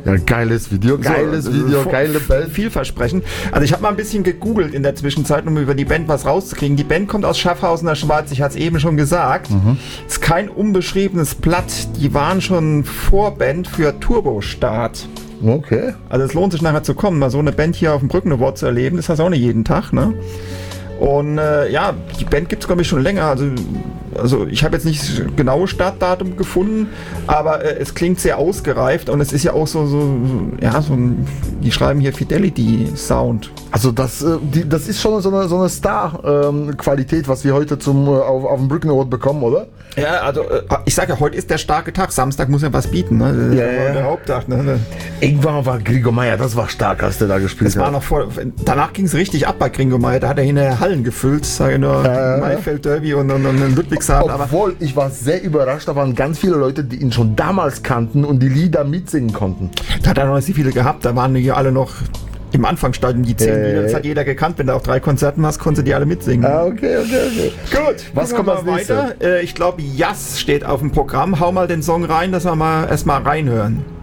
Ja, geiles Video, geile Band. Vielversprechend. Also ich habe mal ein bisschen gegoogelt in der Zwischenzeit, um über die Band was rauszukriegen. Die Band kommt aus Schaffhausen, der Schweiz, ich hatte es eben schon gesagt. Ist kein unbeschriebenes Blatt. Die waren schon Vorband für Turbostart. Okay. Also es lohnt sich nachher zu kommen, mal so eine Band hier auf dem Brückner Award zu erleben. Das hast du auch nicht jeden Tag, ne? Und ja, die Band gibt es, glaube ich, schon länger. Also ich habe jetzt nicht das genaue Startdatum gefunden, aber es klingt sehr ausgereift und es ist ja auch so ein, die schreiben hier Fidelity Sound. Also das ist schon so eine Star-Qualität, was wir heute auf dem Brückner Award bekommen, oder? Ja, also ich sage ja, heute ist der starke Tag. Samstag muss ja was bieten, ne? Das ist Ja. der Haupttag, ne? Irgendwann war Gregor Meier, das war stark, als der da gespielt Das war noch danach ging es richtig ab bei Gringo Meier. Da hat er hinterher Hallen gefüllt, sage ich nur, Maifeld Derby und Ludwigshafen. Obwohl, ich war sehr überrascht, da waren ganz viele Leute, die ihn schon damals kannten und die Lieder mitsingen konnten. Da hat er noch nicht so viele gehabt, da waren die alle noch im Anfangsstadium, die 10 Lieder, das hat jeder gekannt. Wenn du auch 3 Konzerten hast, konntest du die alle mitsingen. Okay. Gut, Was kommt als nächstes? weiter? Ich glaube, Jass steht auf dem Programm. Hau mal den Song rein, dass wir mal erstmal reinhören.